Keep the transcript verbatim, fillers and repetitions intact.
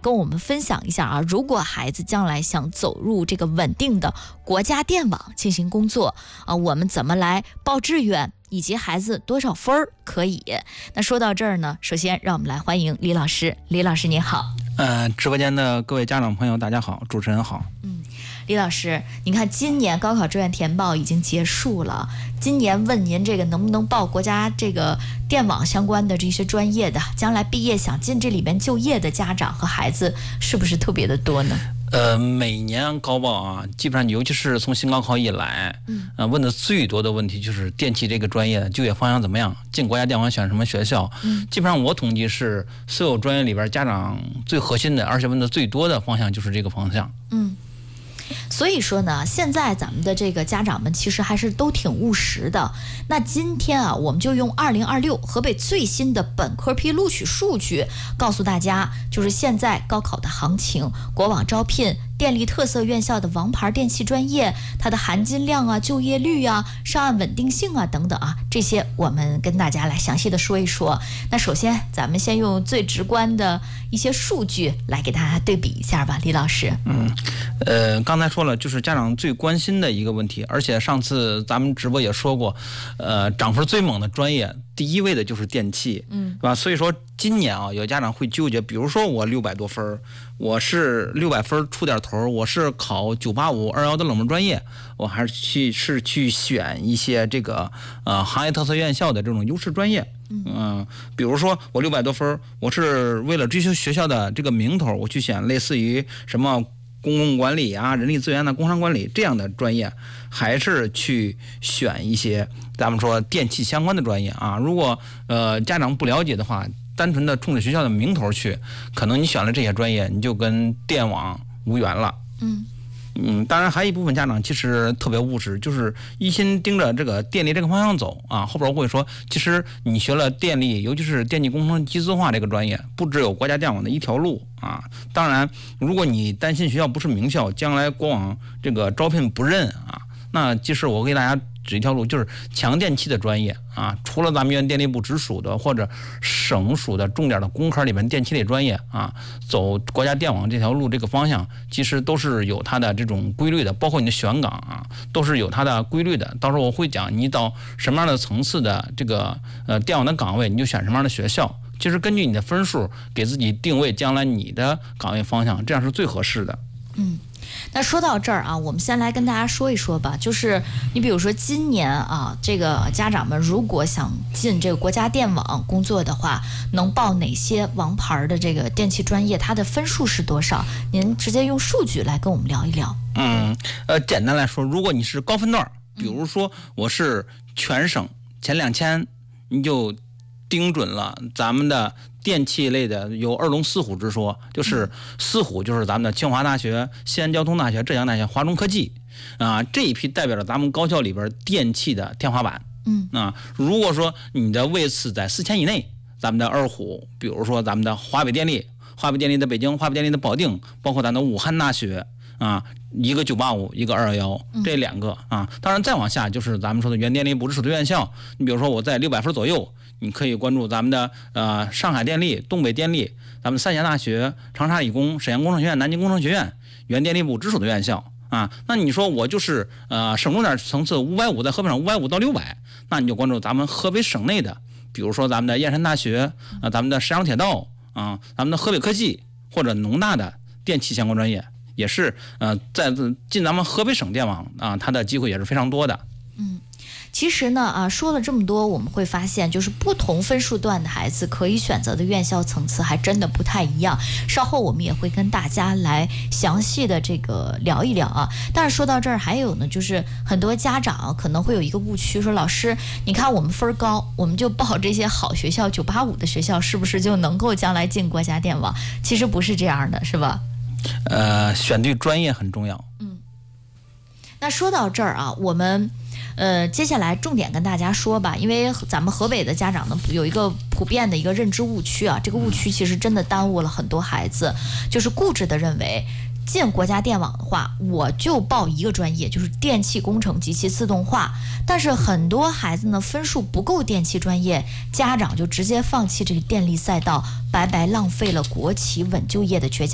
跟我们分享一下啊，如果孩子将来想走入这个稳定的国家电网进行工作啊，我们怎么来报志愿，以及孩子多少分儿可以？那说到这儿呢，首先让我们来欢迎李老师。李老师您好。 呃，直播间的各位家长朋友大家好，主持人好。 嗯，李老师，您看今年高考志愿填报已经结束了，今年问您这个能不能报国家这个电网相关的这些专业的，将来毕业想进这里面就业的家长和孩子是不是特别的多呢？ 呃，每年高报啊，基本上尤其是从新高考以来，嗯，呃，问的最多的问题就是电气这个专业就业方向怎么样，进国家电网选什么学校？嗯，基本上我统计是所有专业里边家长最核心的，而且问的最多的方向就是这个方向。 嗯。所以说呢，现在咱们的这个家长们其实还是都挺务实的。那今天啊，我们就用二零二六河北最新的本科批录取数据告诉大家，就是现在高考的行情，国网招聘电力特色院校的王牌电气专业，它的含金量啊、就业率啊、上岸稳定性啊等等啊，这些我们跟大家来详细的说一说。那首先，咱们先用最直观的一些数据来给大家对比一下吧，李老师。 嗯，呃，刚才说了，就是家长最关心的一个问题，而且上次咱们直播也说过，呃，涨分最猛的专业，第一位的就是电气，嗯，是吧？所以说今年啊，有家长会纠结，比如说我六百多分，我是六百分出点头，我是考九八五二幺的冷门专业，我还是去是去选一些这个呃行业特色院校的这种优势专业。嗯、呃，比如说我六百多分，我是为了追求学校的这个名头，我去选类似于什么公共管理啊、人力资源的工商管理这样的专业，还是去选一些咱们说电气相关的专业啊？如果呃家长不了解的话，单纯的冲着学校的名头去，可能你选了这些专业，你就跟电网无缘了。嗯。嗯，当然还有一部分家长其实特别务实，就是一心盯着这个电力这个方向走啊。后边我会说，其实你学了电力，尤其是电气工程机资化这个专业，不只有国家电网的一条路啊。当然，如果你担心学校不是名校，将来国网这个招聘不认啊，那其实我给大家指一条路，就是强电气的专业啊，除了咱们原电力部直属的或者省属的重点的工科里面电气类专业啊，走国家电网这条路这个方向，其实都是有它的这种规律的，包括你的选岗啊，都是有它的规律的。到时候我会讲，你到什么样的层次的这个呃电网的岗位，你就选什么样的学校，其实根据你的分数给自己定位将来你的岗位方向，这样是最合适的。 嗯。那说到这儿啊，我们先来跟大家说一说吧，就是你比如说今年啊，这个家长们如果想进这个国家电网工作的话，能报哪些王牌的这个电气专业，它的分数是多少？您直接用数据来跟我们聊一聊。 嗯，呃，简单来说，如果你是高分段，比如说我是全省前两千，你就盯准了咱们的电气类的，有二龙四虎之说，就是四虎就是咱们的清华大学、西安交通大学、浙江大学、华中科技啊，这一批代表了咱们高校里边电气的天花板。嗯啊，如果说你的位次在四千以内，咱们的二虎，比如说咱们的华北电力、华北电力的北京、华北电力的保定，包括咱的武汉大学啊，一个九八五，一个二幺幺，这两个啊，当然再往下就是咱们说的原电力部直属的院校，你比如说我在六百分左右。你可以关注咱们的呃上海电力、东北电力、咱们三峡大学、长沙理工、沈阳工程学院、南京工程学院、原电力部直属的院校啊。那你说我就是呃省重点层次五百五，在河北省五百五到六百，那你就关注咱们河北省内的，比如说咱们的燕山大学啊、呃，咱们的沈阳铁道啊，咱们的河北科技或者农大的电气相关专业，也是呃在进咱们河北省电网啊，它的机会也是非常多的。 嗯。其实呢，啊，说了这么多，我们会发现，就是不同分数段的孩子可以选择的院校层次还真的不太一样。稍后我们也会跟大家来详细的这个聊一聊啊。但是说到这儿，还有呢，就是很多家长可能会有一个误区，说老师，你看我们分高，我们就报这些好学校，九八五的学校，是不是就能够将来进国家电网？其实不是这样的，是吧？ 呃，选对专业很重要。 嗯。那说到这儿啊，我们。呃，接下来重点跟大家说吧，因为咱们河北的家长呢有一个普遍的一个认知误区啊，这个误区其实真的耽误了很多孩子，就是固执的认为进国家电网的话，我就报一个专业，就是电气工程及其自动化。但是很多孩子呢分数不够电气专业，家长就直接放弃这个电力赛道，白白浪费了国企稳就业的绝佳